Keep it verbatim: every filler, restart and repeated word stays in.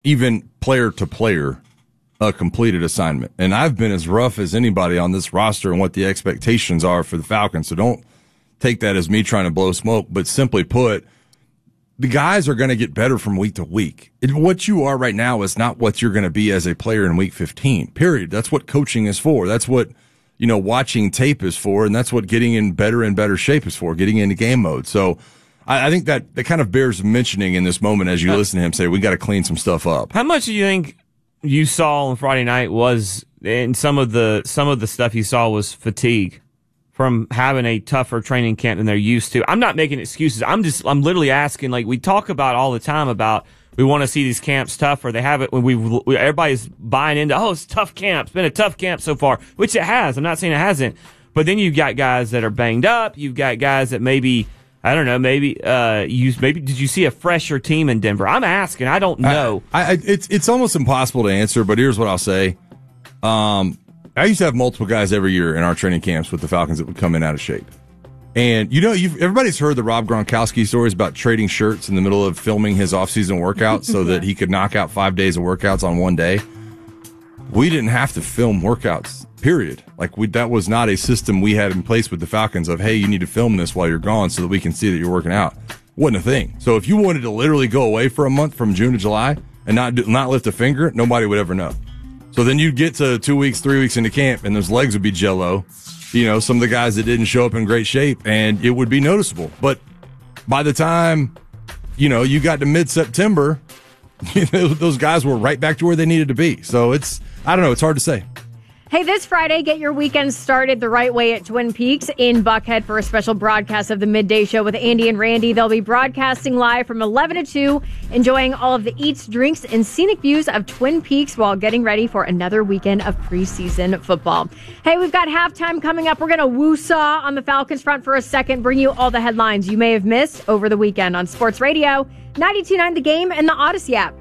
even player to player, a completed assignment. And I've been as rough as anybody on this roster and what the expectations are for the Falcons. So don't take that as me trying to blow smoke, but simply put, the guys are going to get better from week to week. It, what you are right now is not what you're going to be as a player in week fifteen, period. That's what coaching is for. That's what, you know, watching tape is for, and that's what getting in better and better shape is for, getting into game mode. So I, I think that, that kind of bears mentioning in this moment as you listen to him say, we got to clean some stuff up. How much do you think you saw on Friday night was, and some of the some of the stuff you saw was fatigue from having a tougher training camp than they're used to? I'm not making excuses. I'm just I'm literally asking. Like, we talk about all the time about we want to see these camps tougher. They have it when we, we everybody's buying into, oh, it's a tough camp. It's been a tough camp so far, which it has. I'm not saying it hasn't, but then you've got guys that are banged up. You've got guys that maybe. I don't know. Maybe uh, you maybe did you see a fresher team in Denver? I'm asking. I don't know. I, I, it's it's almost impossible to answer. But here's what I'll say. Um, I used to have multiple guys every year in our training camps with the Falcons that would come in out of shape. And you know, you've, everybody's heard the Rob Gronkowski stories about trading shirts in the middle of filming his offseason workout so that he could knock out five days of workouts on one day. We didn't have to film workouts. Period. Like, we, that was not a system we had in place with the Falcons of, hey, you need to film this while you're gone so that we can see that you're working out. Wasn't a thing. So if you wanted to literally go away for a month from June to July and not do, not lift a finger, nobody would ever know. So then you'd get to two weeks, three weeks into camp, and those legs would be jello. You know, some of the guys that didn't show up in great shape, and it would be noticeable. But by the time, you know, you got to mid-September, you know, those guys were right back to where they needed to be. So it's, I don't know, it's hard to say. Hey, this Friday, get your weekend started the right way at Twin Peaks in Buckhead for a special broadcast of the Midday Show with Andy and Randy. They'll be broadcasting live from eleven to two, enjoying all of the eats, drinks, and scenic views of Twin Peaks while getting ready for another weekend of preseason football. Hey, we've got halftime coming up. We're going to woo-saw on the Falcons front for a second, bring you all the headlines you may have missed over the weekend on Sports Radio, ninety-two point nine The Game, and the Odyssey app.